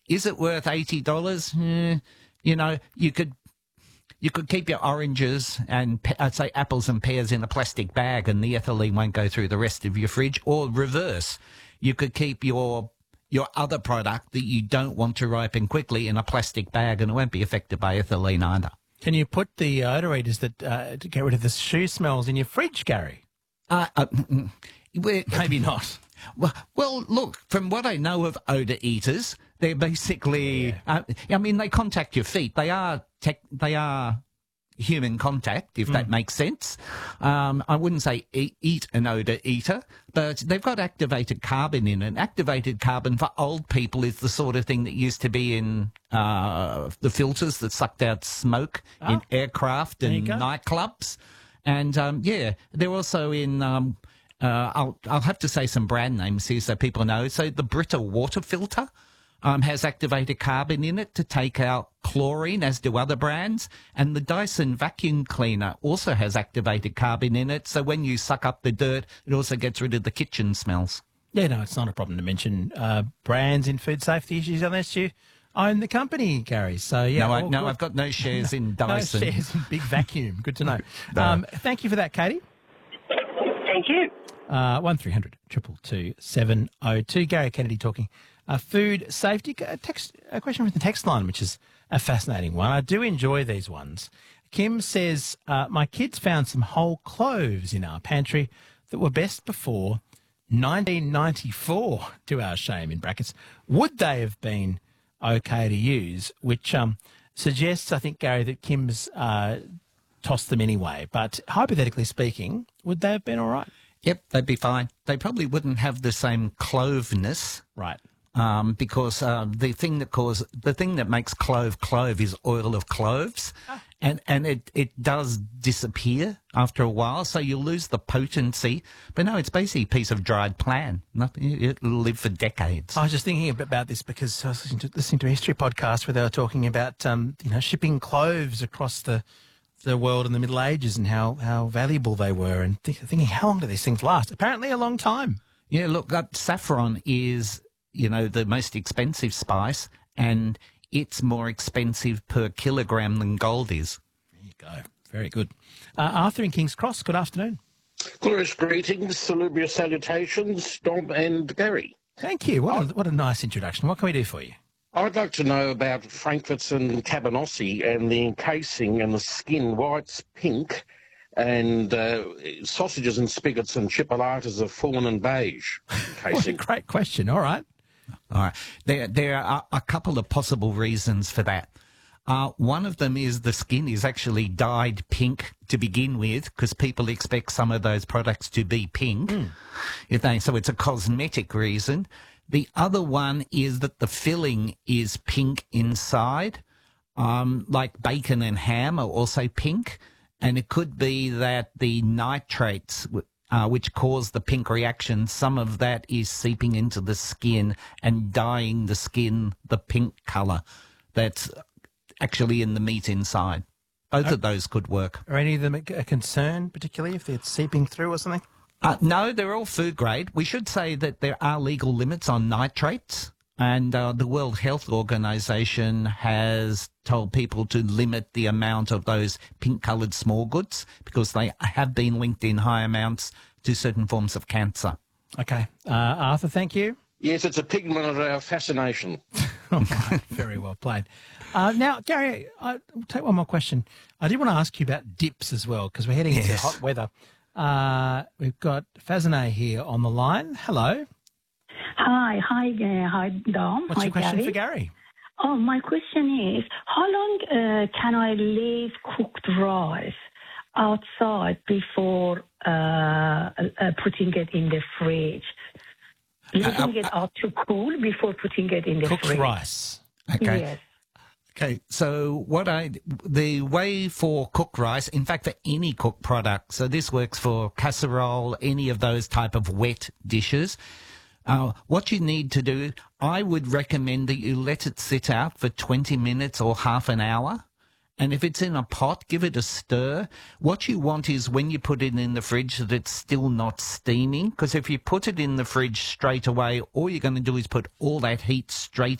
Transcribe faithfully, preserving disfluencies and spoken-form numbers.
is it worth eighty dollars? Eh, you know, you could you could keep your oranges and, pe- I'd say apples and pears in a plastic bag and the ethylene won't go through the rest of your fridge. Or reverse, you could keep your your other product that you don't want to ripen quickly in a plastic bag and it won't be affected by ethylene either. Can you put the odorators that uh, to get rid of the shoe smells in your fridge, Gary? Uh, uh, we're- Maybe not. Well, well, look, from what I know of odour eaters, they're basically, uh, I mean, they contact your feet. They are tech, they are human contact, if that makes sense. Um, I wouldn't say eat, eat an odour eater, but they've got activated carbon in it. Activated carbon for old people is the sort of thing that used to be in uh, the filters that sucked out smoke Oh. in aircraft There you and go. nightclubs. And, um, yeah, they're also in... Um, Uh, I'll I'll have to say some brand names here so people know. So the Brita water filter um, has activated carbon in it to take out chlorine, as do other brands. And the Dyson vacuum cleaner also has activated carbon in it. So when you suck up the dirt, it also gets rid of the kitchen smells. Yeah, no, it's not a problem to mention uh, brands in food safety issues unless you own the company, Gary. So, yeah. no, I, all no good. I've got no shares in Dyson. No shares in Big Vacuum. Good to know. No. Um, thank you for that, Katie. Thank you. Uh, one three hundred two two two seven oh two. Gary Kennedy talking uh, food safety. A, text, a question from the text line, which is a fascinating one. I do enjoy these ones. Kim says, uh, my kids found some whole cloves in our pantry that were best before nineteen ninety-four, to our shame, in brackets. Would they have been okay to use? Which um, suggests, I think, Gary, that Kim's uh, tossed them anyway. But hypothetically speaking, would they have been all right? Yep, they'd be fine. They probably wouldn't have the same cloveness. Right. Um, because uh, the thing that cause the thing that makes clove clove is oil of cloves, and and it it does disappear after a while, so you lose the potency. But no, it's basically a piece of dried plant. Nothing, it'll live for decades. I was just thinking about this because I was listening to, listening to a history podcast where they were talking about um, you know shipping cloves across the the world in the Middle Ages and how, how valuable they were, and th- thinking how long do these things last? Apparently, a long time. Yeah, look, uh, saffron is you know the most expensive spice, and it's more expensive per kilogram than gold is. There you go. Very good. Uh, Arthur in King's Cross. Good afternoon. Glorious greetings, salubrious salutations, Dom and Gary. Thank you. What a, what a nice introduction. What can we do for you? I'd like to know about Frankfurts and Cabanossi and the encasing and the skin. Why it's pink, and uh, sausages and spigots and chipolatas are fawn and beige What a encasing. great question. All right. All right. There, there are a couple of possible reasons for that. Uh, one of them is the skin is actually dyed pink to begin with, because people expect some of those products to be pink. Mm. If they, so it's a cosmetic reason. The other one is that the filling is pink inside, um, like bacon and ham are also pink. And it could be that the nitrates, uh, which cause the pink reaction, some of that is seeping into the skin and dyeing the skin the pink colour that's actually in the meat inside. Both of those could work. Are any of them a a concern, particularly if they're seeping through or something? Uh, no, they're all food grade. We should say that there are legal limits on nitrates, and uh, the World Health Organization has told people to limit the amount of those pink-coloured small goods because they have been linked in high amounts to certain forms of cancer. Okay. Uh, Arthur, thank you. Yes, it's a pigment of our fascination. All right, very well played. Uh, now, Gary, I'll take one more question. I did want to ask you about dips as well, because we're heading into Yes. hot weather. Uh, we've got Fazaneh here on the line. Hello. Hi, hi, uh, hi, Dom. What's hi, your question Gary. for Gary? Oh, my question is, how long uh, can I leave cooked rice outside before uh, uh, putting it in the fridge? Leaving it out to cool before putting it in the Cooked fridge. rice. Okay. Yes. Okay, so what I, the way for cooked rice, in fact, for any cooked product, so this works for casserole, any of those type of wet dishes, uh, what you need to do, I would recommend that you let it sit out for twenty minutes or half an hour. And if it's in a pot, give it a stir. What you want is when you put it in the fridge that it's still not steaming, because if you put it in the fridge straight away, all you're going to do is put all that heat straight